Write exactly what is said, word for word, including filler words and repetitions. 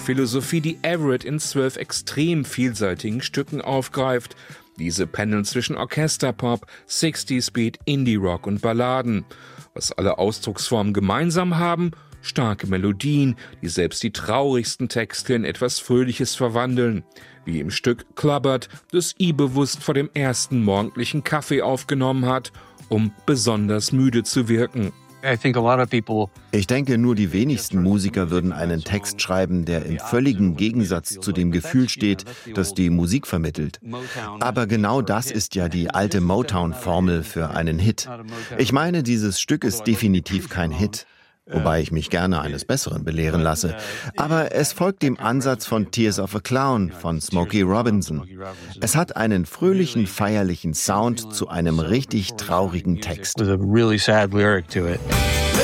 Philosophie, die Everett in zwölf extrem vielseitigen Stücken aufgreift. Diese pendeln zwischen Orchesterpop, sechziger-Beat, Indie-Rock und Balladen. Was alle Ausdrucksformen gemeinsam haben: starke Melodien, die selbst die traurigsten Texte in etwas Fröhliches verwandeln. Wie im Stück Clubbert, das I bewusst vor dem ersten morgendlichen Kaffee aufgenommen hat, um besonders müde zu wirken. Ich denke, nur die wenigsten Musiker würden einen Text schreiben, der im völligen Gegensatz zu dem Gefühl steht, das die Musik vermittelt. Aber genau das ist ja die alte Motown-Formel für einen Hit. Ich meine, dieses Stück ist definitiv kein Hit. Wobei ich mich gerne eines Besseren belehren lasse. Aber es folgt dem Ansatz von Tears of a Clown von Smokey Robinson. Es hat einen fröhlichen, feierlichen Sound zu einem richtig traurigen Text.